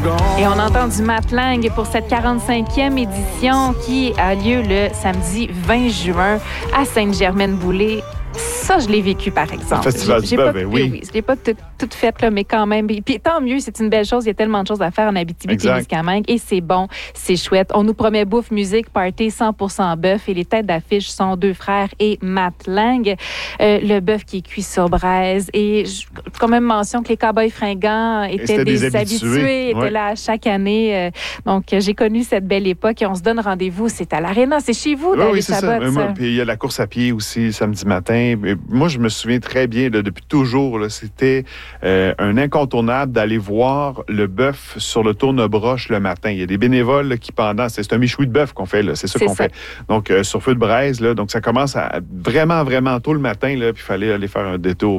Et on entend du Matt Lang pour cette 45e édition qui a lieu le samedi 20 juin à Sainte-Germaine-Boulay. Ça, je l'ai vécu, par exemple. Le Festival du Bœuf, oui. Je ne l'ai pas tout fait, là, mais quand même. Puis tant mieux, c'est une belle chose. Il y a tellement de choses à faire en Abitibi-Témiscamingue. Et c'est bon, c'est chouette. On nous promet bouffe, musique, party, 100% bœuf. Et les têtes d'affiche sont deux frères et Matt Lang. Le bœuf qui est cuit sur braise. Et quand même mention que les Cowboys fringants étaient des habitués, étaient là chaque année. Donc, j'ai connu cette belle époque. Et on se donne rendez-vous. C'est à l'Arena. C'est chez vous, David Chabot. Oui, puis il y a la course à pied aussi samedi matin. Moi, je me souviens très bien, là, depuis toujours, là, c'était un incontournable d'aller voir le bœuf sur le tourne-broche le matin. Il y a des bénévoles là, qui, c'est un méchoui de bœuf qu'on fait, là, c'est ça qu'on fait. Donc, sur feu de braise, là, donc ça commence vraiment, vraiment tôt le matin, là, puis il fallait aller faire un détour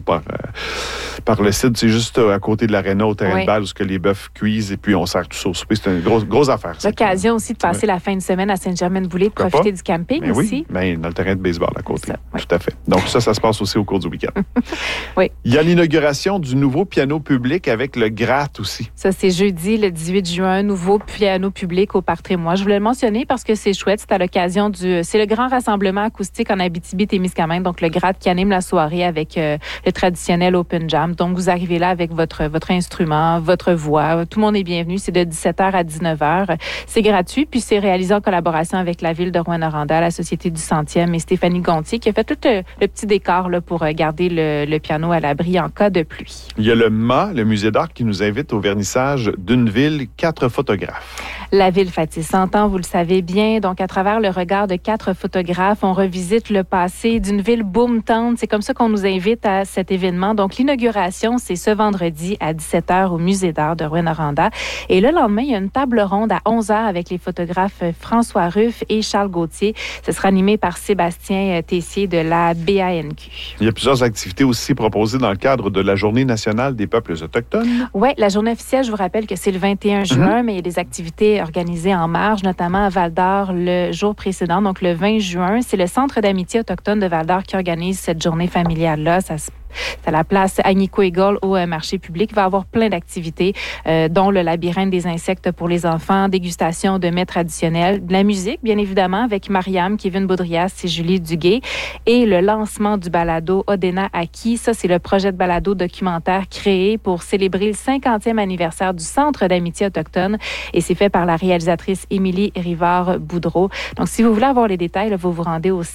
par le site. C'est juste à côté de l'Arena, au terrain de balle, où les bœufs cuisent, et puis on sert tout ça au souper. C'est une grosse affaire. L'occasion aussi de passer la fin de semaine à Sainte-Germaine-Boulay, de profiter du camping aussi. Oui, dans le terrain de baseball à côté. Tout à fait. Donc, ça se passe aussi au cours du week-end. Oui. Il y a l'inauguration du nouveau piano public avec le Gratte aussi. Ça, c'est jeudi, le 18 juin, nouveau piano public au Parc Trémois. Je voulais le mentionner parce que c'est chouette. C'est à l'occasion c'est le grand rassemblement acoustique en Abitibi-Témiscamingue. Donc, le Gratte qui anime la soirée avec le traditionnel Open Jam. Donc, vous arrivez là avec votre instrument, votre voix. Tout le monde est bienvenu. C'est de 17h à 19h. C'est gratuit. Puis, c'est réalisé en collaboration avec la Ville de Rouyn-Noranda, la Société du Centième et Stéphanie Gontier qui a fait tout le petit décor là, pour garder le piano à l'abri en cas de pluie. Il y a le MA, le Musée d'art, qui nous invite au vernissage d'une ville, 4 photographes. La ville fête ses 100 ans, vous le savez bien. Donc, à travers le regard de 4 photographes, on revisite le passé d'une ville boom-tante. C'est comme ça qu'on nous invite à cet événement. Donc, l'inauguration, c'est ce vendredi à 17h au Musée d'art de Rouyn-Noranda. Et le lendemain, il y a une table ronde à 11h avec les photographes François Ruff et Charles Gauthier. Ce sera animé par Sébastien Tessier de la BANQ. Il y a plusieurs activités aussi proposées dans le cadre de la Journée nationale des peuples autochtones. Oui, la journée officielle, je vous rappelle que c'est le 21 juin, mais il y a des activités organisées en marge, notamment à Val-d'Or le jour précédent, donc le 20 juin. C'est le Centre d'amitié autochtone de Val-d'Or qui organise cette journée familiale-là. C'est à la place Agnico-Eagle au marché public. Il va y avoir plein d'activités, dont le labyrinthe des insectes pour les enfants, dégustation de mets traditionnels, de la musique, bien évidemment, avec Mariam, Kevin Baudrias et Julie Duguay, et le lancement du balado Odena Aki. Ça, c'est le projet de balado documentaire créé pour célébrer le 50e anniversaire du Centre d'amitié autochtone, et c'est fait par la réalisatrice Émilie Rivard-Boudreau. Donc, si vous voulez avoir les détails, là, vous vous rendez au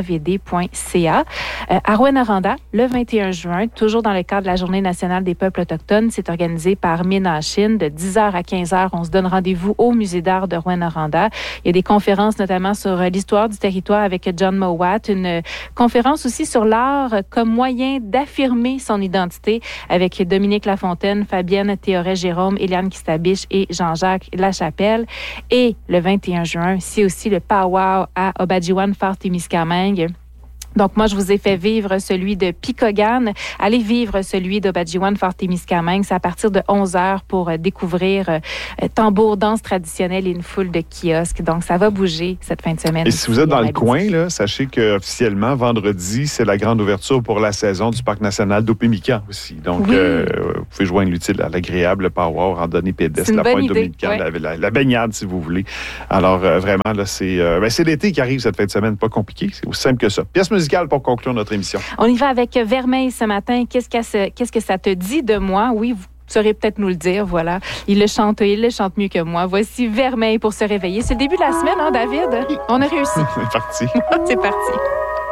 caavd.ca. À Rouyn-Noranda, le 21 juin, toujours dans le cadre de la Journée nationale des peuples autochtones. C'est organisé par Ménachine. De 10h à 15h, on se donne rendez-vous au Musée d'art de Rouyn-Noranda. Il y a des conférences notamment sur l'histoire du territoire avec John Mowat. Une conférence aussi sur l'art comme moyen d'affirmer son identité avec Dominique Lafontaine, Fabienne Théoret-Jérôme, Eliane Kistabiche et Jean-Jacques Lachapelle. Et le 21 juin, c'est aussi le powwow à Obadjiwan-Fort-Témiscamingue. Donc, moi, je vous ai fait vivre celui de Picogan. Allez vivre celui d'Obadjiwan-Fort-Témiscamingue. C'est à partir de 11h pour découvrir tambour, danse traditionnelle et une foule de kiosques. Donc, ça va bouger cette fin de semaine. Et si vous êtes dans le coin, là, sachez qu'officiellement, vendredi, c'est la grande ouverture pour la saison du Parc national d'Opémican aussi. Donc, vous pouvez joindre l'utile à l'agréable, le powwow, randonnée pédestre, la pointe dominicale, la baignade, si vous voulez. Alors, vraiment, là, c'est l'été qui arrive cette fin de semaine. Pas compliqué. C'est aussi simple que ça. Pièce musicale pour conclure notre émission. On y va avec Vermeil ce matin. Qu'est-ce que ça te dit de moi? Oui, vous saurez peut-être nous le dire, voilà. Il le chante mieux que moi. Voici Vermeil pour se réveiller. C'est le début de la semaine, hein, David? On a réussi. C'est parti. C'est parti.